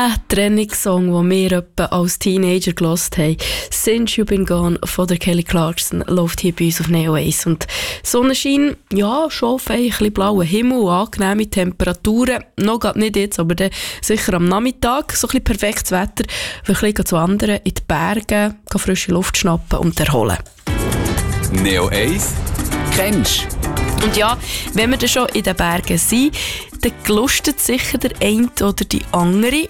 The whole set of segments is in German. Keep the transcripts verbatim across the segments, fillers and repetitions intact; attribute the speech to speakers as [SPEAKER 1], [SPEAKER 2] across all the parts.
[SPEAKER 1] Der Trennungssong, den wir etwa als Teenager gehört haben, «Since You've Been Gone» von der Kelly Clarkson, läuft hier bei uns auf Neo Ace. Und Sonnenschein, ja, schon fein, ein bisschen blauer Himmel, angenehme Temperaturen, noch gerade nicht jetzt, aber dann sicher am Nachmittag, so ein bisschen perfektes Wetter, für ein bisschen zu wandern, in die Berge, frische Luft schnappen und erholen.
[SPEAKER 2] Neo Ace kennst du?
[SPEAKER 1] Und ja, wenn wir dann schon in den Bergen sind, dann gelustet sicher der eine oder die andere.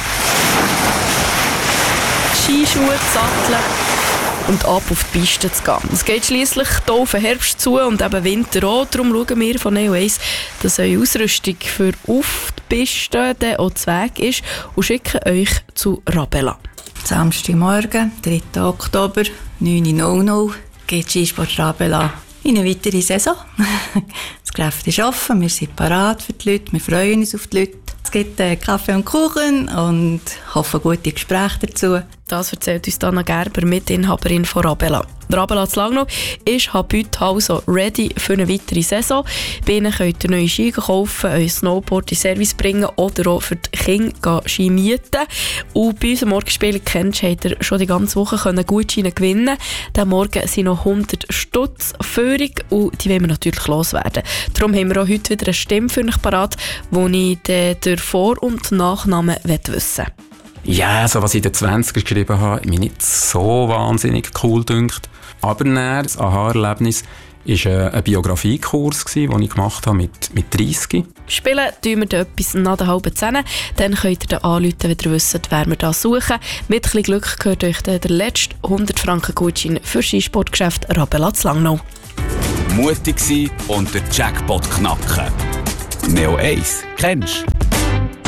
[SPEAKER 1] Skischuhe zu satteln und ab auf die Piste zu gehen. Es geht schliesslich hier auf den Herbst zu und eben Winter auch. Darum schauen wir von Neo Ace, dass eure Ausrüstung für auf die Piste dann auch zu Weg ist und schicken euch zu Rabela.
[SPEAKER 3] Samstagmorgen, dritter Oktober, neun Uhr null null, geht Skisport Rabela in eine weitere Saison. Das Geschäft ist offen, wir sind parat für die Leute, wir freuen uns auf die Leute. Es gibt äh, Kaffee und Kuchen und hoffen gute Gespräche dazu.
[SPEAKER 1] Das erzählt uns Dana Gerber, Mitinhaberin von Rabela. Rabela zu Langnau ist heute also ready für eine weitere Saison. Bei ihnen könnt ihr neue Ski kaufen, euer Snowboard in Service bringen oder auch für die Kinder Ski mieten. Und bei unserem Morgenspiel kennst du, habt ihr schon die ganze Woche Gutscheine gewinnen. Diesen Morgen sind noch hundert Stutz Führung und die wollen wir natürlich loswerden. Darum haben wir auch heute wieder eine Stimme für euch parat, wo ich den Vor- und Nachnamen wissen will.
[SPEAKER 4] Ja, so was ich in den zwanzigern geschrieben habe, hat mich nicht so wahnsinnig cool gedünkt. Aber dann, das Aha-Erlebnis war ein Biografiekurs, den ich gemacht habe mit, mit dreissig.
[SPEAKER 1] Spielen tun wir da etwas nach der halben Zehn. Dann könnt ihr dann anrufen, wenn ihr wisst, wer wir da suchen. Mit ein bisschen Glück gehört euch dann der letzte hundert Franken Gutschein für Skisportgeschäft Rabela zu Langnau.
[SPEAKER 2] Mutig sein und den Jackpot knacken. Neo Ace kennst du?